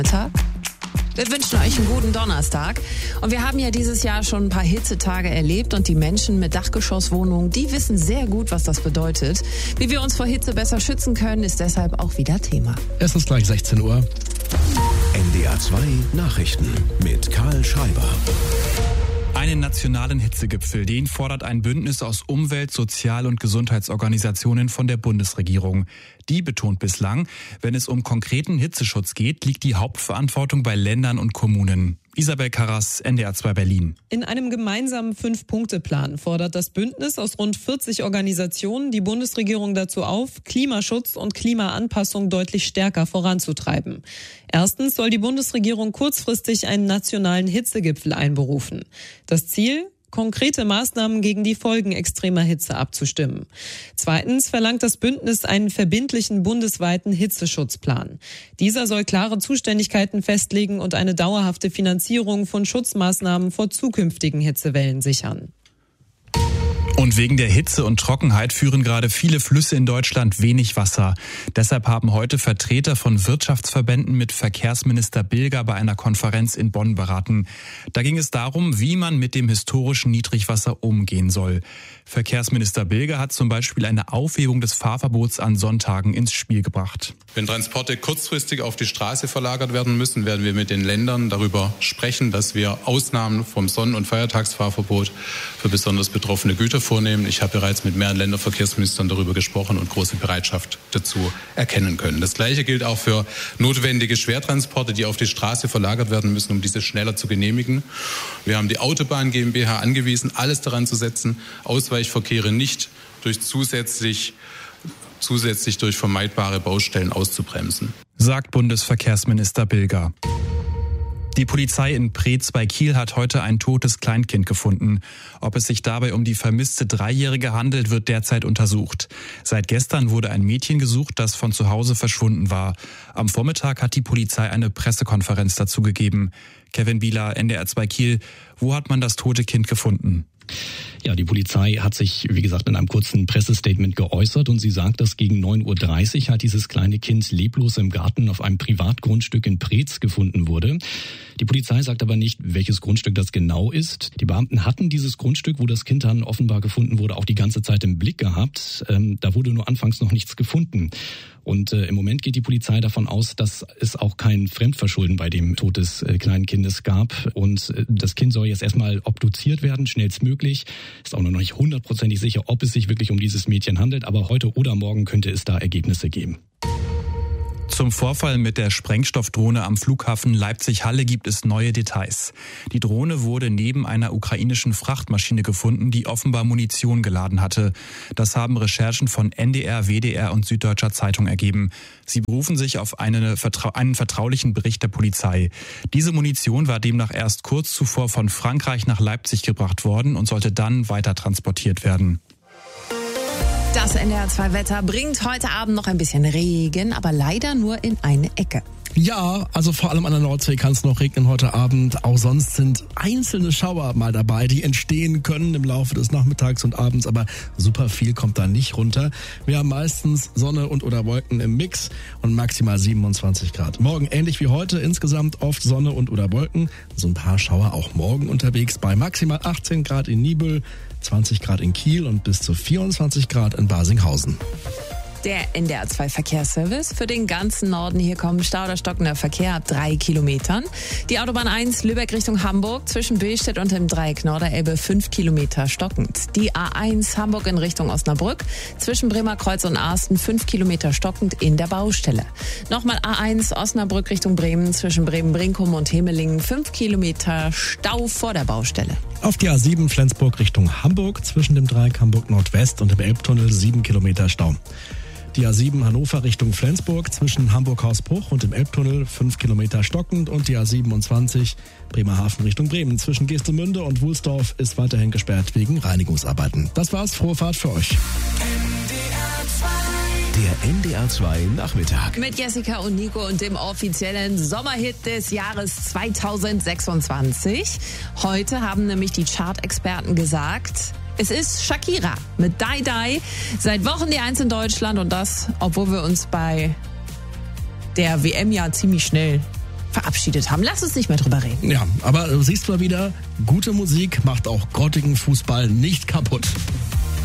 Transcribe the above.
Wir wünschen euch einen guten Donnerstag. Und wir haben ja dieses Jahr schon ein paar Hitzetage erlebt und die Menschen mit Dachgeschosswohnungen, die wissen sehr gut, was das bedeutet. Wie wir uns vor Hitze besser schützen können, ist deshalb auch wieder Thema. Es ist gleich 16 Uhr. NDR 2 Nachrichten mit Karl Schreiber. Einen nationalen Hitzegipfel, den fordert ein Bündnis aus Umwelt-, Sozial- und Gesundheitsorganisationen von der Bundesregierung. Die betont bislang, wenn es um konkreten Hitzeschutz geht, liegt die Hauptverantwortung bei Ländern und Kommunen. Isabel Karras, NDR 2 Berlin. In einem gemeinsamen 5-Punkte-Plan fordert das Bündnis aus rund 40 Organisationen die Bundesregierung dazu auf, Klimaschutz und Klimaanpassung deutlich stärker voranzutreiben. Erstens soll die Bundesregierung kurzfristig einen nationalen Hitzegipfel einberufen. Das Ziel? Konkrete Maßnahmen gegen die Folgen extremer Hitze abzustimmen. Zweitens verlangt das Bündnis einen verbindlichen bundesweiten Hitzeschutzplan. Dieser soll klare Zuständigkeiten festlegen und eine dauerhafte Finanzierung von Schutzmaßnahmen vor zukünftigen Hitzewellen sichern. Und wegen der Hitze und Trockenheit führen gerade viele Flüsse in Deutschland wenig Wasser. Deshalb haben heute Vertreter von Wirtschaftsverbänden mit Verkehrsminister Bilger bei einer Konferenz in Bonn beraten. Da ging es darum, wie man mit dem historischen Niedrigwasser umgehen soll. Verkehrsminister Bilger hat zum Beispiel eine Aufhebung des Fahrverbots an Sonntagen ins Spiel gebracht. Wenn Transporte kurzfristig auf die Straße verlagert werden müssen, werden wir mit den Ländern darüber sprechen, dass wir Ausnahmen vom Sonn- und Feiertagsfahrverbot für besonders betroffene Güter vornehmen. Ich habe bereits mit mehreren Länderverkehrsministern darüber gesprochen und große Bereitschaft dazu erkennen können. Das Gleiche gilt auch für notwendige Schwertransporte, die auf die Straße verlagert werden müssen, um diese schneller zu genehmigen. Wir haben die Autobahn GmbH angewiesen, alles daran zu setzen, Ausweichverkehre nicht durch zusätzlich durch vermeidbare Baustellen auszubremsen, sagt Bundesverkehrsminister Bilger. Die Polizei in Preetz bei Kiel hat heute ein totes Kleinkind gefunden. Ob es sich dabei um die vermisste 3-Jährige handelt, wird derzeit untersucht. Seit gestern wurde ein Mädchen gesucht, das von zu Hause verschwunden war. Am Vormittag hat die Polizei eine Pressekonferenz dazu gegeben. Kevin Bieler, NDR 2 Kiel. Wo hat man das tote Kind gefunden? Ja, die Polizei hat sich, wie gesagt, in einem kurzen Pressestatement geäußert und sie sagt, dass gegen 9:30 Uhr hat dieses kleine Kind leblos im Garten auf einem Privatgrundstück in Preetz gefunden wurde. Die Polizei sagt aber nicht, welches Grundstück das genau ist. Die Beamten hatten dieses Grundstück, wo das Kind dann offenbar gefunden wurde, auch die ganze Zeit im Blick gehabt. Da wurde nur anfangs noch nichts gefunden. Und im Moment geht die Polizei davon aus, dass es auch kein Fremdverschulden bei dem Tod des kleinen Kindes gab. Und das Kind soll jetzt erstmal obduziert werden, schnellstmöglich. Ist auch noch nicht 100%ig sicher, ob es sich wirklich um dieses Mädchen handelt. Aber heute oder morgen könnte es da Ergebnisse geben. Zum Vorfall mit der Sprengstoffdrohne am Flughafen Leipzig-Halle gibt es neue Details. Die Drohne wurde neben einer ukrainischen Frachtmaschine gefunden, die offenbar Munition geladen hatte. Das haben Recherchen von NDR, WDR und Süddeutscher Zeitung ergeben. Sie berufen sich auf einen vertraulichen Bericht der Polizei. Diese Munition war demnach erst kurz zuvor von Frankreich nach Leipzig gebracht worden und sollte dann weiter transportiert werden. Das NDR 2 Wetter bringt heute Abend noch ein bisschen Regen, aber leider nur in eine Ecke. Ja, also vor allem an der Nordsee kann es noch regnen heute Abend. Auch sonst sind einzelne Schauer mal dabei, die entstehen können im Laufe des Nachmittags und Abends, aber super viel kommt da nicht runter. Wir haben meistens Sonne und oder Wolken im Mix und maximal 27 Grad. Morgen ähnlich wie heute, insgesamt oft Sonne und oder Wolken. So ein paar Schauer auch morgen unterwegs bei maximal 18 Grad in Nibel, 20 Grad in Kiel und bis zu 24 Grad in Basinghausen. Der NDR 2 Verkehrsservice für den ganzen Norden. Hier kommen Stau oder stockender Verkehr ab 3 Kilometern. Die Autobahn 1 Lübeck Richtung Hamburg zwischen Billstedt und dem Dreieck Norderelbe 5 Kilometer stockend. Die A1 Hamburg in Richtung Osnabrück zwischen Bremerkreuz und Asten 5 Kilometer stockend in der Baustelle. Nochmal A1 Osnabrück Richtung Bremen zwischen Bremen-Brinkum und Hemelingen 5 Kilometer Stau vor der Baustelle. Auf die A7 Flensburg Richtung Hamburg zwischen dem Dreieck Hamburg Nordwest und dem Elbtunnel 7 Kilometer Stau. Die A7 Hannover Richtung Flensburg zwischen Hamburg-Hausbruch und dem Elbtunnel 5 Kilometer stockend und die A27 Bremerhaven Richtung Bremen zwischen Geestemünde und Wulsdorf ist weiterhin gesperrt wegen Reinigungsarbeiten. Das war's, frohe Fahrt für euch. Der NDR 2 Nachmittag. Mit Jessica und Nico und dem offiziellen Sommerhit des Jahres 2026. Heute haben nämlich die Chart-Experten gesagt, es ist Shakira mit Die Die. Seit Wochen die Eins in Deutschland und das, obwohl wir uns bei der WM ja ziemlich schnell verabschiedet haben. Lass uns nicht mehr drüber reden. Ja, aber du siehst mal wieder, gute Musik macht auch grottigen Fußball nicht kaputt.